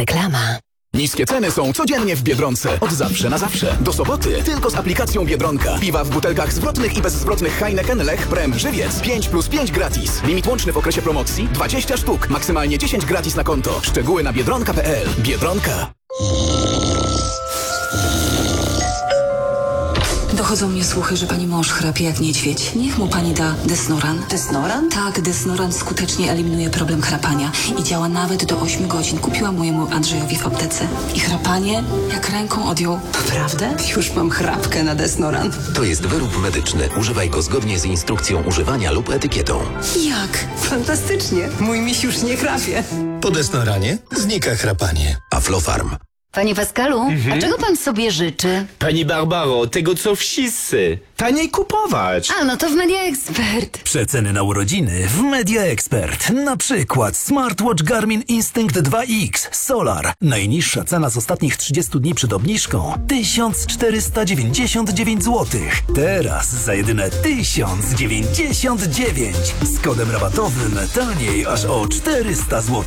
Reklama. Niskie ceny są codziennie w Biedronce. Od zawsze na zawsze. Do soboty tylko z aplikacją Biedronka. Piwa w butelkach zwrotnych i bezzwrotnych Heineken, Lech, Prem, Żywiec. 5+5 gratis. Limit łączny w okresie promocji 20 sztuk. Maksymalnie 10 gratis na konto. Szczegóły na biedronka.pl. Biedronka. Dochodzą mnie słuchy, że pani mąż chrapie jak niedźwiedź. Niech mu pani da Desnoran. Desnoran? Tak, Desnoran skutecznie eliminuje problem chrapania i działa nawet do 8 godzin. Kupiłam mojemu Andrzejowi w aptece. I chrapanie jak ręką odjął. Naprawdę? Już mam chrapkę na Desnoran. To jest wyrób medyczny. Używaj go zgodnie z instrukcją używania lub etykietą. Jak? Fantastycznie. Mój miś już nie chrapie. Po Desnoranie znika chrapanie. Aflofarm. Panie Pascalu, a czego pan sobie życzy? Pani Barbaro, tego co wszyscy. Taniej kupować. A, no to w Media Expert. Przeceny na urodziny w Media Expert. Na przykład smartwatch Garmin Instinct 2X Solar. Najniższa cena z ostatnich 30 dni przed obniżką 1499 zł. Teraz za jedyne 1099. Z kodem rabatowym taniej aż o 400 zł.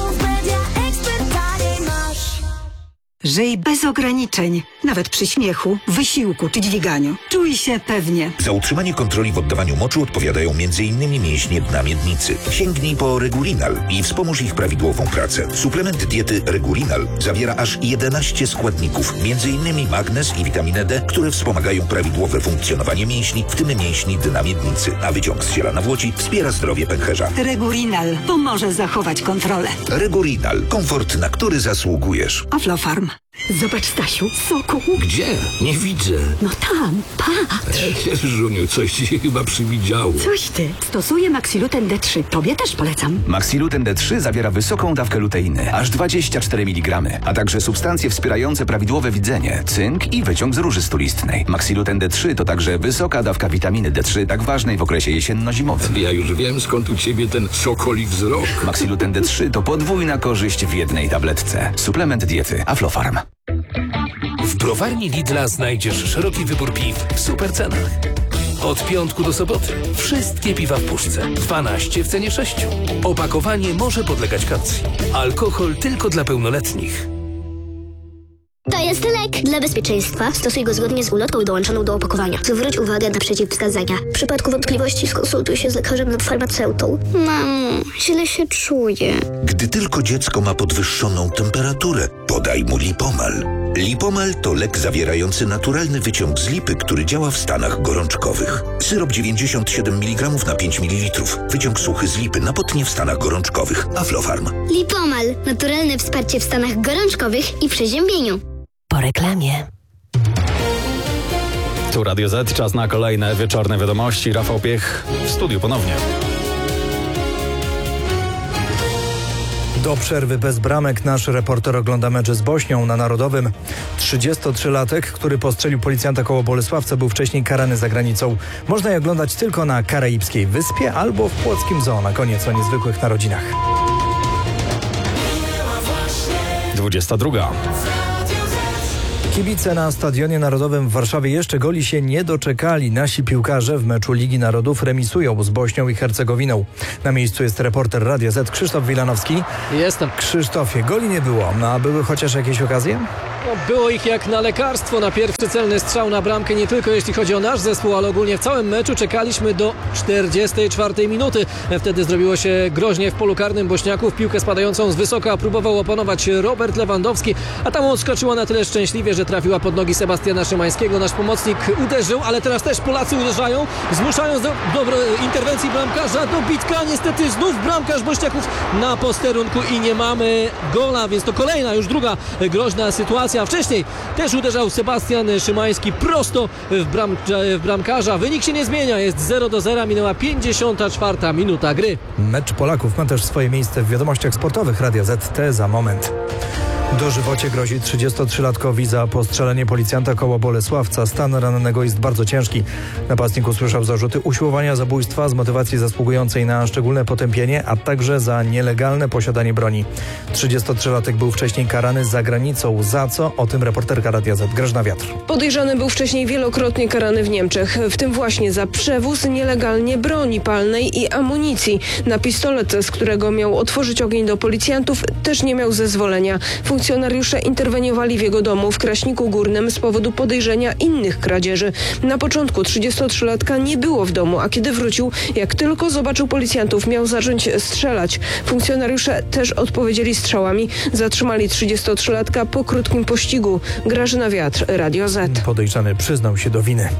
Żyj bez ograniczeń, nawet przy śmiechu, wysiłku czy dźwiganiu. Czuj się pewnie. Za utrzymanie kontroli w oddawaniu moczu odpowiadają m.in. mięśnie dna miednicy. Sięgnij po Regulinal i wspomóż ich prawidłową pracę. Suplement diety Regulinal zawiera aż 11 składników, m.in. magnez i witaminę D, które wspomagają prawidłowe funkcjonowanie mięśni, w tym mięśni dna miednicy, a wyciąg z ziela nawłoci wspiera zdrowie pęcherza. Regulinal pomoże zachować kontrolę. Regulinal. Komfort, na który zasługujesz. Aflofarm. Zobacz, Stasiu, soku. Gdzie? Nie widzę. No tam, patrz. Żuniu, coś ci się chyba przywidziało. Coś ty. Stosuję Maxiluten D3. Tobie też polecam. Maxiluten D3 zawiera wysoką dawkę luteiny, aż 24 mg, a także substancje wspierające prawidłowe widzenie, cynk i wyciąg z róży stulistnej. Maxiluten D3 to także wysoka dawka witaminy D3, tak ważnej w okresie jesienno-zimowym. Ja już wiem, skąd u ciebie ten sokoli wzrok. Maxiluten D3 to podwójna korzyść w jednej tabletce. Suplement diety Aflofarm. W browarni Lidla znajdziesz szeroki wybór piw w super cenach. Od piątku do soboty wszystkie piwa w puszce. 12 w cenie 6. Opakowanie może podlegać kaucji. Alkohol tylko dla pełnoletnich. To jest lek. Dla bezpieczeństwa stosuj go zgodnie z ulotką dołączoną do opakowania. Zwróć uwagę na przeciwwskazania. W przypadku wątpliwości skonsultuj się z lekarzem lub farmaceutą. Mamo, źle się czuję. Gdy tylko dziecko ma podwyższoną temperaturę, podaj mu Lipomal. Lipomal to lek zawierający naturalny wyciąg z lipy, który działa w stanach gorączkowych. Syrop 97 mg na 5 ml. Wyciąg suchy z lipy na potnie w stanach gorączkowych. Aflofarm. Lipomal. Naturalne wsparcie w stanach gorączkowych i przeziębieniu. Po reklamie. Tu Radio Z, czas na kolejne wieczorne wiadomości. Rafał Piech w studiu ponownie. Do przerwy bez bramek nasz reporter ogląda mecz z Bośnią na Narodowym. 33-latek, który postrzelił policjanta koło Bolesławca, był wcześniej karany za granicą. Można je oglądać tylko na Karaibskiej Wyspie albo w Płockim Zoo. Na koniec o niezwykłych narodzinach. 22. Kibice na Stadionie Narodowym w Warszawie jeszcze goli się nie doczekali. Nasi piłkarze w meczu Ligi Narodów remisują z Bośnią i Hercegowiną. Na miejscu jest reporter Radia Z Krzysztof Wilanowski. Jestem. Krzysztofie, goli nie było, a były chociaż jakieś okazje? No, było ich jak na lekarstwo. Na pierwszy celny strzał na bramkę, nie tylko jeśli chodzi o nasz zespół, ale ogólnie w całym meczu czekaliśmy do 44 minuty. Wtedy zrobiło się groźnie w polu karnym Bośniaków. Piłkę spadającą z wysoka próbował opanować Robert Lewandowski, a tam odskoczyła na tyle szczęśliwie, że trafiła pod nogi Sebastiana Szymańskiego. Nasz pomocnik uderzył, ale teraz też Polacy uderzają, zmuszając do interwencji bramkarza, do bitka. Niestety znów bramkarz Bośniaków na posterunku i nie mamy gola, więc to kolejna, już druga groźna sytuacja. Wcześniej też uderzał Sebastian Szymański prosto w bramkarza. Wynik się nie zmienia, jest 0-0, minęła 54 minuta gry. Mecz Polaków ma też swoje miejsce w wiadomościach sportowych Radia ZT za moment. Dożywocie grozi 33-latkowi za postrzelenie policjanta koło Bolesławca. Stan rannego jest bardzo ciężki. Napastnik usłyszał zarzuty usiłowania zabójstwa z motywacji zasługującej na szczególne potępienie, a także za nielegalne posiadanie broni. 33-latek był wcześniej karany za granicą. Za co? O tym reporterka Radia Z Grażyna Wiatr. Podejrzany był wcześniej wielokrotnie karany w Niemczech, w tym właśnie za przewóz nielegalnie broni palnej i amunicji. Na pistolet, z którego miał otworzyć ogień do policjantów, też nie miał zezwolenia. Funkcjonariusze interweniowali w jego domu w Kraśniku Górnym z powodu podejrzenia innych kradzieży. Na początku 33-latka nie było w domu, a kiedy wrócił, jak tylko zobaczył policjantów, miał zacząć strzelać. Funkcjonariusze też odpowiedzieli strzałami. Zatrzymali 33-latka po krótkim pościgu. Grażyna Wiatr, Radio Z. Podejrzany przyznał się do winy.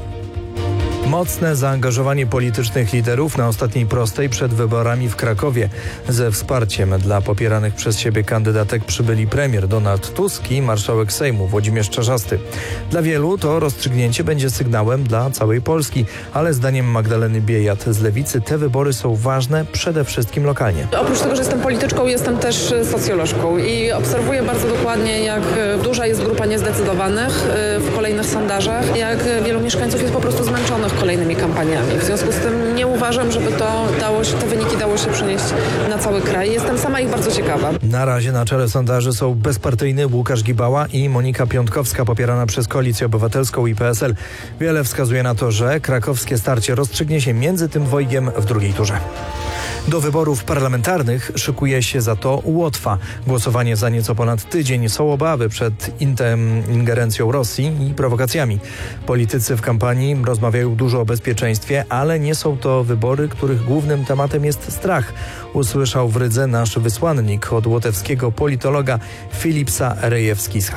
Mocne zaangażowanie politycznych liderów na ostatniej prostej przed wyborami w Krakowie. Ze wsparciem dla popieranych przez siebie kandydatek przybyli premier Donald Tusk i marszałek Sejmu Włodzimierz Czarzasty. Dla wielu to rozstrzygnięcie będzie sygnałem dla całej Polski, ale zdaniem Magdaleny Biejat z Lewicy te wybory są ważne przede wszystkim lokalnie. Oprócz tego, że jestem polityczką, jestem też socjolożką i obserwuję bardzo dokładnie, jak duża jest grupa niezdecydowanych w kolejnych sondażach, jak wielu mieszkańców jest po prostu zmęczonych kolejnymi kampaniami. W związku z tym nie uważam, żeby te wyniki dało się przenieść na cały kraj. Jestem sama ich bardzo ciekawa. Na razie na czele sondaży są bezpartyjny Łukasz Gibała i Monika Piątkowska, popierana przez Koalicję Obywatelską i PSL. Wiele wskazuje na to, że krakowskie starcie rozstrzygnie się między tym dwojgiem w drugiej turze. Do wyborów parlamentarnych szykuje się za to Łotwa. Głosowanie za nieco ponad tydzień. Są obawy przed ingerencją Rosji i prowokacjami. Politycy w kampanii rozmawiają dużo o bezpieczeństwie, ale nie są to wybory, których głównym tematem jest strach. Usłyszał w Rydze nasz wysłannik od łotewskiego politologa Filipsa Rejewskisa.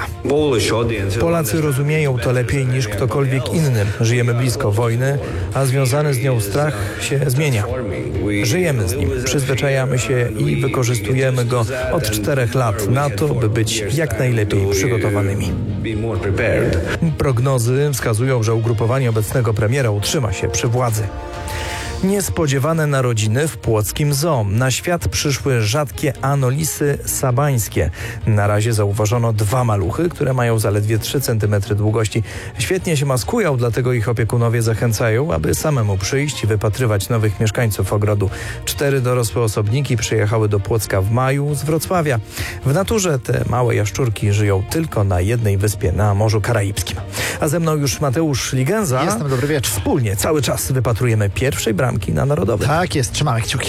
Polacy rozumieją to lepiej niż ktokolwiek inny. Żyjemy blisko wojny, a związany z nią strach się zmienia. Żyjemy z nim, przyzwyczajamy się i wykorzystujemy go od 4 lat na to, by być jak najlepiej przygotowanymi. Prognozy wskazują, że ugrupowanie obecnego premiera utrzyma się przy władzy. Niespodziewane narodziny w płockim zoo. Na świat przyszły rzadkie anolisy sabańskie. Na razie zauważono 2 maluchy, które mają zaledwie 3 cm długości. Świetnie się maskują, dlatego ich opiekunowie zachęcają, aby samemu przyjść i wypatrywać nowych mieszkańców ogrodu. 4 dorosłe osobniki przyjechały do Płocka w maju z Wrocławia. W naturze te małe jaszczurki żyją tylko na jednej wyspie na Morzu Karaibskim. A ze mną już Mateusz Ligenza. Jestem, dobry wieczór. Wspólnie cały czas wypatrujemy pierwszej bramki na Narodowym. Tak jest, trzymamy kciuki.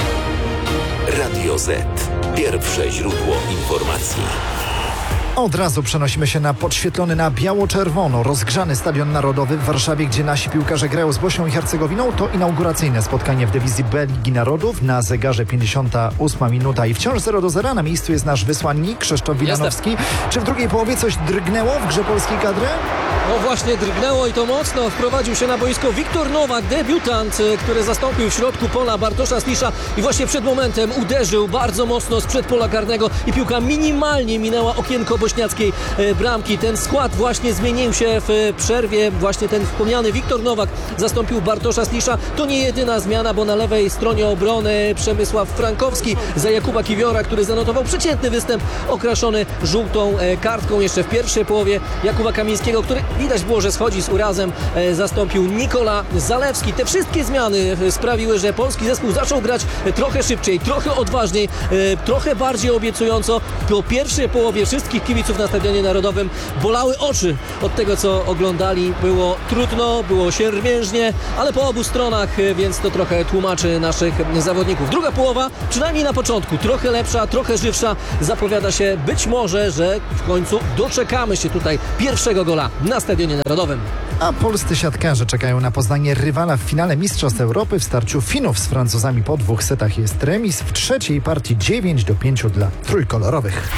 Radio Z. Pierwsze źródło informacji. Od razu przenosimy się na podświetlony na biało-czerwono rozgrzany Stadion Narodowy w Warszawie, gdzie nasi piłkarze grają z Bośnią i Hercegowiną. To inauguracyjne spotkanie w dywizji B Ligi Narodów. Na zegarze 58 minuta i wciąż 0-0. Na miejscu jest nasz wysłannik Krzysztof Wilanowski. Czy w drugiej połowie coś drgnęło w grze polskiej kadry? No właśnie drgnęło i to mocno. Wprowadził się na boisko Wiktor Nowak, debiutant, który zastąpił w środku pola Bartosza Slisza i właśnie przed momentem uderzył bardzo mocno sprzed pola karnego i piłka minimalnie minęła okienko bośniackiej bramki. Ten skład właśnie zmienił się w przerwie. Właśnie ten wspomniany Wiktor Nowak zastąpił Bartosza Slisza. To nie jedyna zmiana, bo na lewej stronie obrony Przemysław Frankowski za Jakuba Kiwiora, który zanotował przeciętny występ okraszony żółtą kartką jeszcze w pierwszej połowie. Jakuba Kamińskiego, który widać było, że schodzi z urazem, zastąpił Nikola Zalewski. Te wszystkie zmiany sprawiły, że polski zespół zaczął grać trochę szybciej, trochę odważniej, trochę bardziej obiecująco. Po pierwszej połowie wszystkich kibiców na Stadionie Narodowym bolały oczy od tego, co oglądali. Było trudno, było siermiężnie, ale po obu stronach, więc to trochę tłumaczy naszych zawodników. Druga połowa, przynajmniej na początku, trochę lepsza, trochę żywsza. Zapowiada się być może, że w końcu doczekamy się tutaj pierwszego gola na Stadionie Narodowym. A polscy siatkarze czekają na poznanie rywala w finale Mistrzostw Europy. W starciu Finów z Francuzami po 2 setach jest remis. W trzeciej partii 9-5 dla trójkolorowych.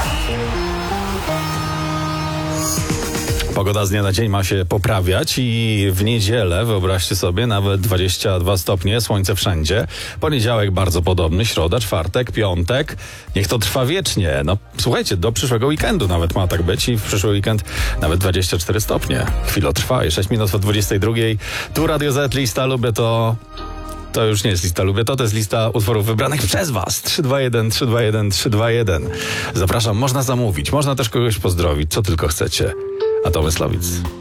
Pogoda z dnia na dzień ma się poprawiać i w niedzielę, wyobraźcie sobie, nawet 22 stopnie, słońce wszędzie. Poniedziałek bardzo podobny, środa, czwartek, piątek. Niech to trwa wiecznie. No słuchajcie, do przyszłego weekendu nawet ma tak być i w przyszły weekend nawet 24 stopnie. Chwilę trwa i 6 minut po 22. Tu Radio Z, lista Lubię to To już nie jest lista Lubię to jest lista utworów wybranych przez was. 321 321 321. Zapraszam, można zamówić, można też kogoś pozdrowić, co tylko chcecie. A to Myslowic.